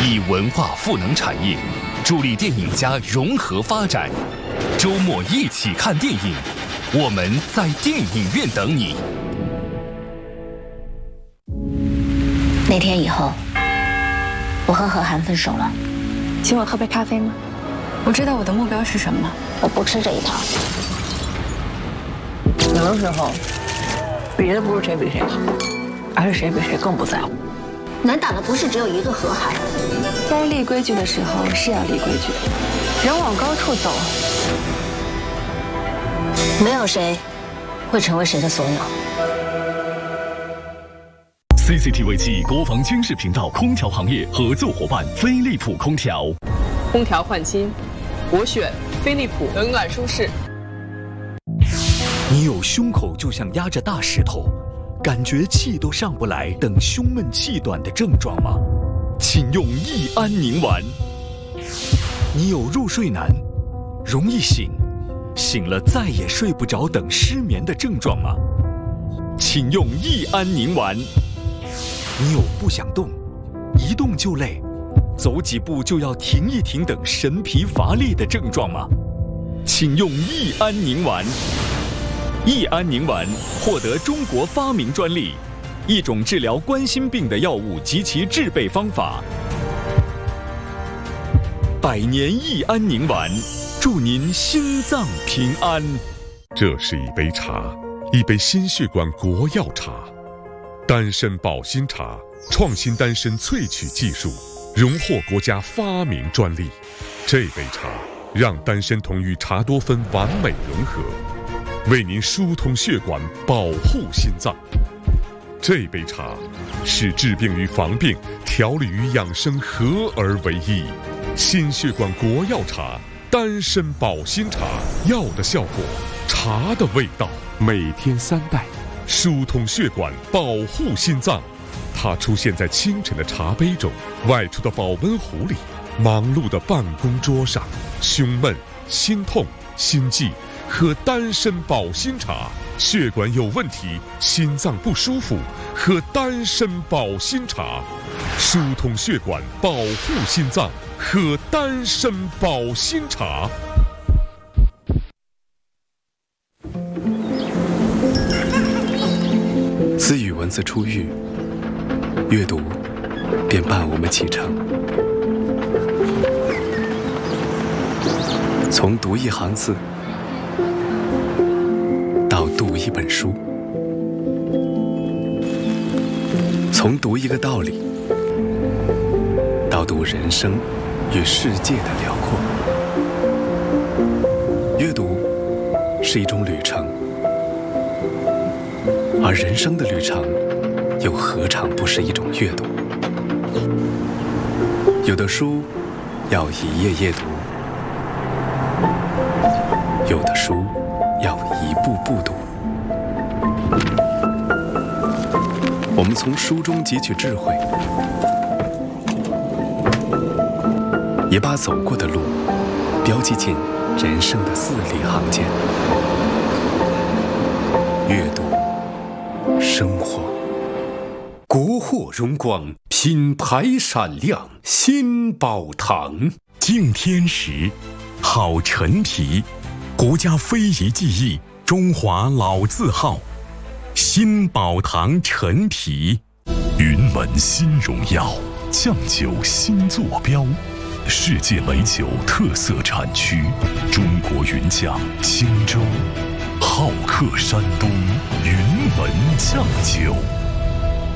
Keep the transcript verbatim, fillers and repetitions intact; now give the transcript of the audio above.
以文化赋能产业，助力电影家融合发展。周末一起看电影，我们在电影院等你。 那天以后，我和何涵分手了。 请我喝杯咖啡吗？我知道我的目标是什么。 我不吃这一套。 有的时候，比的不是谁比谁好，而是谁比谁更不在乎。 难打的不是只有一个何涵。 该立规矩的时候是要立规矩的。人往高处走， 没有谁会成为谁的所有。 C C T V 七国防军事频道空调行业合作伙伴飞利浦空调。 空调换新，我选飞利浦，冷暖舒适。 你有胸口就像压着大石头，感觉气都上不来等胸闷气短的症状吗？请用益安宁丸。你有入睡难，容易醒，醒了再也睡不着等失眠的症状吗？请用益安宁丸。你有不想动，一动就累，走几步就要停一停等神疲乏力的症状吗？请用益安宁丸。益安宁丸获得中国发明专利，一种治疗冠心病的药物及其制备方法。百年益安宁丸，祝您心脏平安。 这是一杯茶，一杯心血管国药茶。丹参保心茶创新丹参萃取技术，荣获国家发明专利。这杯茶让丹参同与茶多酚完美融合，为您疏通血管，保护心脏。这杯茶是治病与防病、调理与养生合而为一。心血管国药茶，丹参保心茶，药的效果，茶的味道，每天三袋。疏通血管，保护心脏。它出现在清晨的茶杯中，外出的保温壶里，忙碌的办公桌上。胸闷、心痛、心悸，喝丹参保心茶。血管有问题，心脏不舒服，喝丹参保心茶。疏通血管，保护心脏，喝丹参保心茶。 自与文字初遇，阅读便伴我们启程。从读一行字到读一本书，从读一个道理到读人生与世界的辽阔。阅读是一种旅程，而人生的旅程又何尝不是一种阅读？有的书要一页页读，有的书要一步步读。我们从书中汲取智慧，也把走过的路标记进人生的字里行间。阅读生活， 国货荣光，品牌闪亮，新宝堂。 敬天时，好陈皮，国家非遗技艺，中华老字号。新宝堂陈皮，云门新荣耀，酱酒新坐标，世界美酒特色产区，中国云酱青州，好客山东，云门酱酒。